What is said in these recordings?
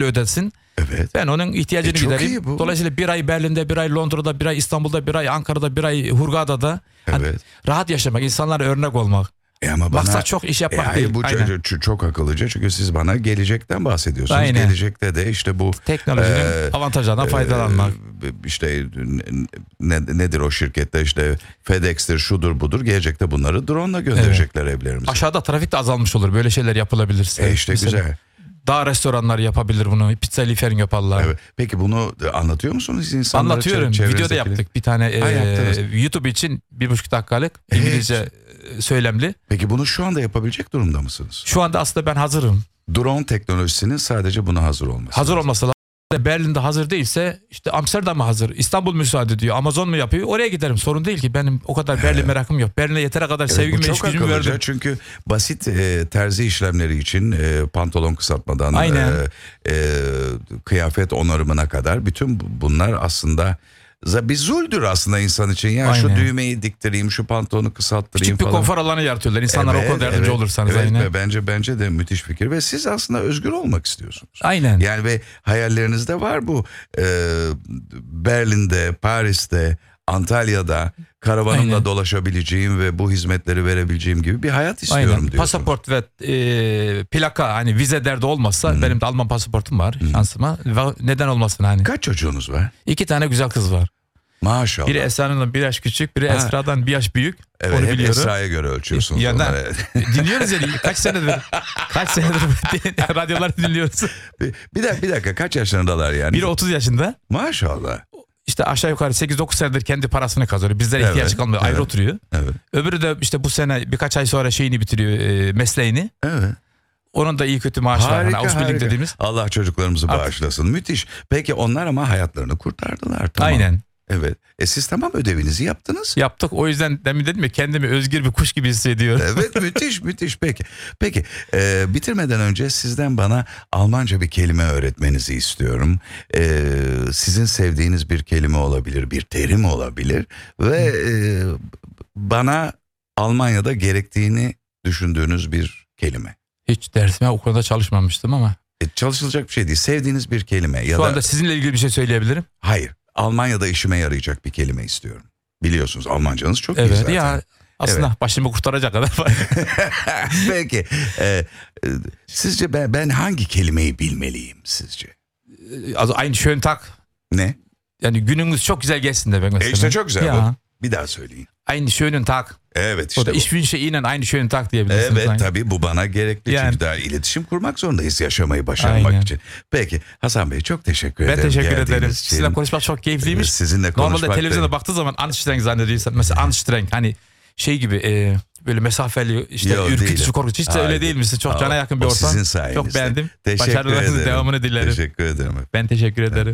ödesin. Evet. Ben onun ihtiyacını gidereyim. Dolayısıyla bir ay Berlin'de, bir ay Londra'da, bir ay İstanbul'da, bir ay Ankara'da, bir ay Hurghada'da. Evet. Hani rahat yaşamak, insanlara örnek olmak. Ama maksat çok iş yapmak değil. Bu çok akıllıca, çünkü siz bana gelecekten bahsediyorsunuz. Aynen. Gelecekte de işte bu teknolojinin avantajlarından faydalanmak. İşte nedir o şirkette, işte FedEx'tir, şudur budur, gelecekte bunları drone'la gönderecekler evlerimize. Aşağıda trafik de azalmış olur, böyle şeyler yapılabilirse. İşte güzel. Dağ restoranları yapabilir bunu, pizza liferin yaparlar. Evet. Peki bunu anlatıyor musunuz insanlara? Anlatıyorum. Videoda yaptık bir tane YouTube için 1,5 dakikalık İngilizce söylemli. Peki bunu şu anda yapabilecek durumda mısınız? Şu anda aslında ben hazırım. Drone teknolojisinin sadece buna hazır olması. Hazır olması lazım. Berlin'de hazır değilse işte Amsterdam'a hazır. İstanbul müsaade ediyor. Amazon mu yapıyor? Oraya giderim. Sorun değil ki. Benim o kadar Berlin merakım yok. Berlin'e yeteri kadar sevgimi ve iş gücümü verdim. Çünkü basit terzi işlemleri için pantolon kısaltmadan kıyafet onarımına kadar bütün bunlar aslında bir zuldür aslında insan için. Ya aynen. Şu düğmeyi diktireyim, şu pantolonu kısalttırayım küçük falan. Bir konfor alanı yaratıyorlar. İnsanlara o konuda yardımcı olursanız. Evet, bence de müthiş fikir ve siz aslında özgür olmak istiyorsunuz. Aynen. Yani ve hayallerinizde var bu Berlin'de, Paris'te, Antalya'da karavanımla dolaşabileceğim ve bu hizmetleri verebileceğim gibi bir hayat istiyorum diyorsunuz. Pasaport ve plaka, hani vize derdi olmazsa benim de Alman pasaportum var şansıma. Neden olmasın hani. Kaç çocuğunuz var? 2 tane güzel kız var. Maşallah. Biri Esra'nın 1 yaş küçük, biri Esra'dan 1 yaş büyük. Evet, onu hep biliyorum. Esra'ya göre ölçüyorsunuz. Dinliyoruz yani kaç senedir radyoları dinliyoruz. Bir dakika, kaç yaşlarındalar yani? Biri 30 yaşında. Maşallah. İşte aşağı yukarı 8-9 senedir kendi parasını kazanıyor. Bizlere ihtiyaç kalmıyor. Ayrı oturuyor. Evet. Öbürü de işte bu sene birkaç ay sonra şeyini bitiriyor, mesleğini. Evet. Onun da iyi kötü maaşı var. Hani Ausbildung dediğimiz. Allah çocuklarımızı bağışlasın. Müthiş. Peki onlar ama hayatlarını kurtardılar. Tamam. Aynen. Evet. Siz tamam ödevinizi yaptınız. Yaptık. O yüzden demin dedim ya, kendimi özgür bir kuş gibi hissediyorum. Evet, müthiş. Peki bitirmeden önce sizden bana Almanca bir kelime öğretmenizi istiyorum. Sizin sevdiğiniz bir kelime olabilir, bir terim olabilir ve bana Almanya'da gerektiğini düşündüğünüz bir kelime. Hiç dersime o konuda çalışmamıştım ama. Çalışılacak bir şey değil. Sevdiğiniz bir kelime. Şu anda sizinle ilgili bir şey söyleyebilirim. Hayır. Almanya'da işime yarayacak bir kelime istiyorum. Biliyorsunuz Almancanız çok iyi zaten. Evet ya, aslında başımı kurtaracak kadar var. Peki sizce ben hangi kelimeyi bilmeliyim sizce? Aynı schönen Tag. Ne? Yani gününüz çok güzel geçsin demek mesela. İşte çok güzel ya. bu. Bir daha söyleyin. Aynı schönen Tag. Evet işte o da ich wünsche Ihnen einen schönen Tag diyebilirsiniz. Evet tabii bu bana gerekli. Yani. Çünkü daha iletişim kurmak zorundayız yaşamayı başarmak için. Peki Hasan Bey çok teşekkür ederim. Ben teşekkür ederim. Sizinle konuşmak çok keyifliymiş. Sizinle konuşmak. Normalde televizyona baktığı zaman anstrengend zannediyorsan. Mesela anstrengend hani şey gibi böyle mesafeli işte ürkütücü, korkutucu. Hiç de öyle değil misin? Çok cana yakın bir ortam. Sizin sayenizde. Çok beğendim. Başarılarınızın devamını dilerim. Teşekkür ederim. Ben teşekkür ederim.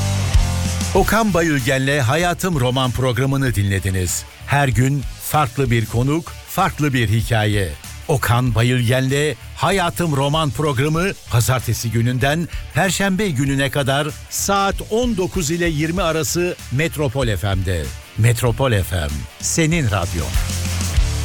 Okan Bayülgen'le Hayatım Roman programını dinlediniz. Her gün farklı bir konuk, farklı bir hikaye. Okan Bayülgen'le Hayatım Roman programı pazartesi gününden perşembe gününe kadar saat 19 ile 20 arası Metropol FM'de. Metropol FM, senin radyon.